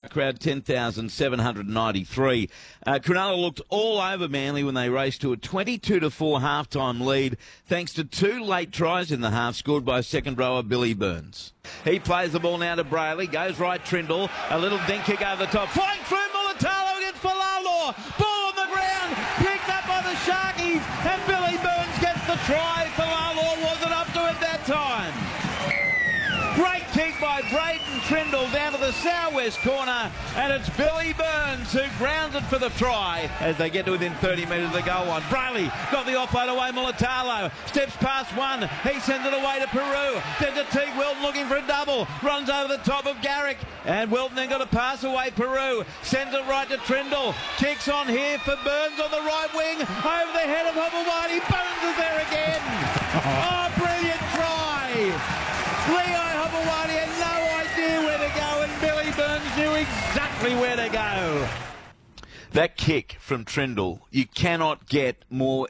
crowd 10,793. Cronulla looked all over Manly when they raced to a 22-4 halftime lead, thanks to 2 late tries in the half scored by second rower Billy Burns. He plays the ball now to Brayley, goes right Trindle, a little dink kick over the top, flying through Mulatalo against Falalor, ball on the ground, picked up by the Sharkies, and Billy Burns gets the try. Falalor wasn't up to it that time. Great kick by Braden Trindle down to the southwest corner, and it's Billy Burns who grounds it for the try as they get to within 30 metres of the goal line. Brayley got the offload away. Mulatalo steps past one. He sends it away to Peru. Then to Teague Wilton looking for a double. Runs over the top of Garrick, and Wilton then got a pass away. Peru sends it right to Trindle. Kicks on here for Burns on the right wing. Over the head of Hobblewadi. Burns is there again. Oh, brilliant try. Leo Hobblewadi had no idea where to go, and Billy Burns knew exactly where to go. That kick from Trindle, you cannot get more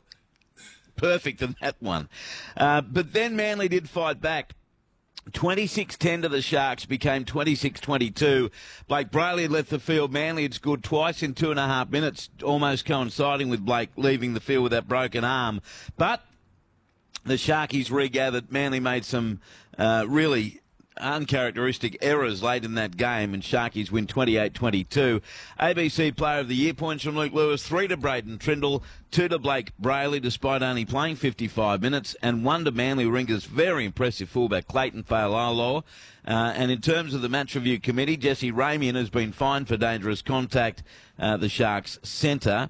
perfect than that one. But then Manly did fight back. 26-10 to the Sharks became 26-22. Blake Brayley had left the field. Manly had scored twice in 2.5 minutes, almost coinciding with Blake leaving the field with that broken arm. But the Sharkies regathered. Manly made some really uncharacteristic errors late in that game, and Sharkies win 28-22. ABC Player of the Year points from Luke Lewis, 3 to Braden Trindle, 2 to Blake Brayley, despite only playing 55 minutes, and 1 to Manly Ringer's very impressive fullback, Clayton Failalo. And in terms of the match review committee, Jesse Ramian has been fined for dangerous contact, the Sharks centre.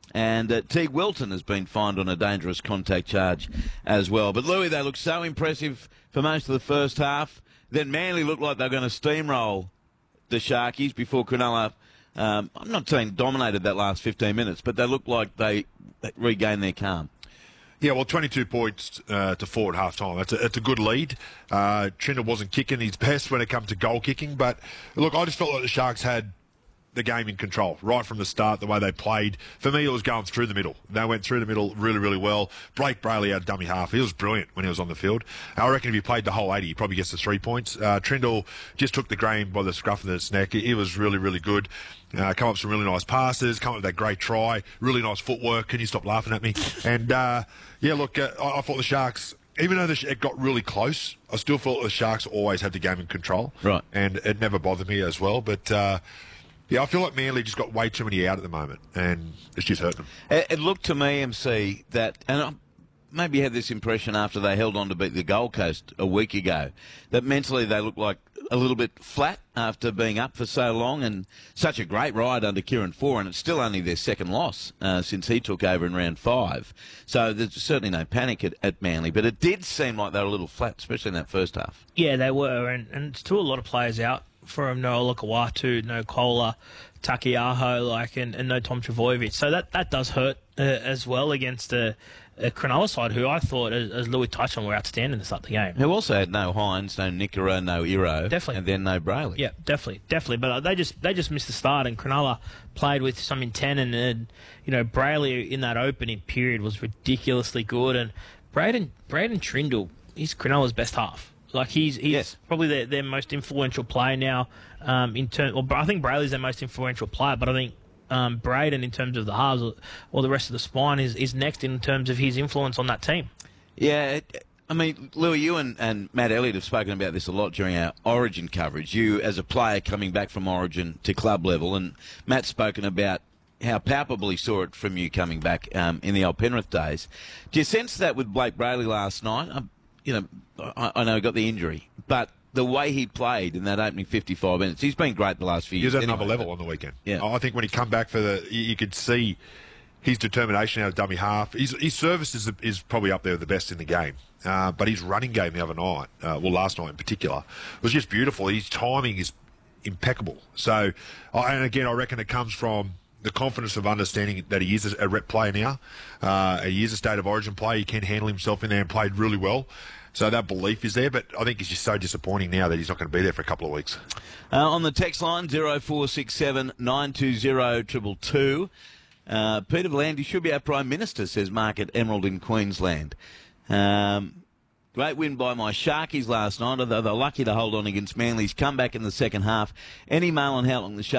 And Teague Wilton has been fined on a dangerous contact charge as well. But, Louis, they looked so impressive for most of the first half. Then Manly looked like they were going to steamroll the Sharkies before Cronulla, I'm not saying dominated that last 15 minutes, but they looked like they regained their calm. Yeah, well, 22 points to 4 at half-time. It's a good lead. Trindle wasn't kicking his best when it comes to goal kicking. But, look, I just felt like the Sharks had the game in control right from the start, the way they played. For me, it was going through the middle. They went through the middle really, really well. Blake Brayley had a dummy half. He was brilliant when he was on the field. I reckon if he played the whole 80, he probably gets the 3 points. Trindle just took the game by the scruff of his neck. He was really, really good. Come up with some really nice passes, come up with that great try, really nice footwork. Can you stop laughing at me? And, yeah, look, I thought the Sharks, even though it got really close, I still thought the Sharks always had the game in control. Right. And it never bothered me as well. But, yeah, I feel like Manly just got way too many out at the moment, and it's just hurt them. It looked to me, MC, that, and I maybe had this impression after they held on to beat the Gold Coast a week ago, that mentally they looked like a little bit flat after being up for so long, and such a great ride under Kieran Foran, and it's still only their second loss since he took over in round 5. So there's certainly no panic at Manly, but it did seem like they were a little flat, especially in that first half. Yeah, they were, and still a lot of players out for him. No Olakawatu, no Kola, Takiaho, and no Tom Trbojevic. So that does hurt as well against a Cronulla side who I thought, as Louis touched on, were outstanding to start the game. Who also had no Hines, no Nickera, no Iro. Definitely. And then no Brayley. Yeah, definitely. But they just missed the start, and Cronulla played with some intent, and Brayley in that opening period was ridiculously good, and Braden Trindle, he's Cronulla's best half. Like he's yes. Probably their most influential player now. I think Brayley's their most influential player, but I think Braden, in terms of the halves or the rest of the spine, is next in terms of his influence on that team. Yeah, I mean, Louis, you and Matt Elliott have spoken about this a lot during our Origin coverage. You, as a player coming back from Origin to club level, and Matt's spoken about how palpable he saw it from you coming back in the old Penrith days. Do you sense that with Blake Brayley last night? I know he got the injury, but the way he played in that opening 55 minutes, he's been great the last few years. He was at another level on the weekend. Yeah. I think when he come back you could see his determination out of dummy half. His service is probably up there with the best in the game. But his running game the other night, last night in particular, was just beautiful. His timing is impeccable. So, and again, I reckon it comes from the confidence of understanding that he is a rep player now. He is a state of origin player. He can handle himself in there and played really well. So that belief is there, but I think it's just so disappointing now that he's not going to be there for a couple of weeks. On the text line, 0467 920 222. Peter V'landys should be our Prime Minister, says Mark at Emerald in Queensland. Great win by my Sharkies last night, although they're lucky to hold on against Manly's comeback in the second half. Any mail on how long the Sharkies